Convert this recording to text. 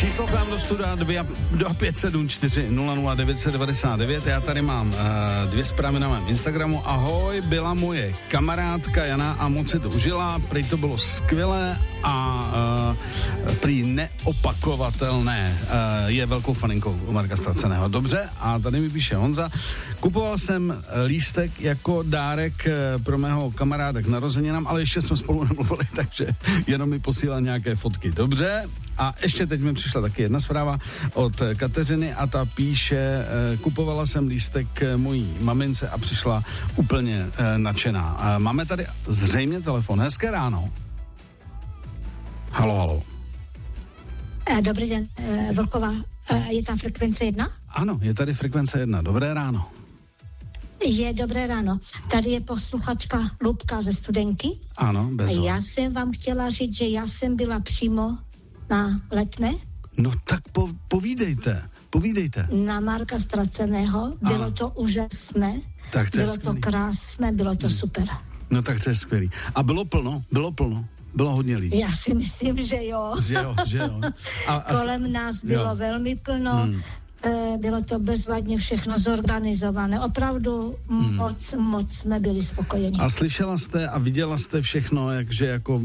Číslo k nám do studia 574 00999. Já tady mám dvě zprávy na mém Instagramu. Ahoj, byla moje kamarádka Jana a moc si to užila. Prý to bylo skvělé a prý neopakovatelné. Je velkou faninkou Marka Ztraceného. Dobře, a tady mi píše Honza. Kupoval jsem lístek jako dárek pro mého kamaráda k narozeninám, ale ještě jsme spolu nemluvili, takže jenom mi posílal nějaké fotky. Dobře. A ještě teď mi přišla taky jedna zpráva od Kateřiny a ta píše, kupovala jsem lístek mojí mamince a přišla úplně nadšená. Máme tady zřejmě telefon. Hezké ráno. Halo. Dobrý den, Vlková. Je tam frekvence 1? Ano, je tady frekvence 1. Dobré ráno. Je dobré ráno. Tady je posluchačka Lubka ze Studenky. Ano, bez Já jsem vám chtěla říct, že já jsem byla přímo na Letné. No tak povídejte. Na Marka Ztraceného. Bylo to úžasné. Tak to bylo to krásné, bylo to super. No tak to je skvělý. A bylo plno? Bylo hodně lidí. Já si myslím, že jo. Že jo. Kolem nás bylo velmi plno. Bylo to bezvadně všechno zorganizované. Opravdu moc jsme byli spokojeni. A slyšela jste a viděla jste všechno, jakže jako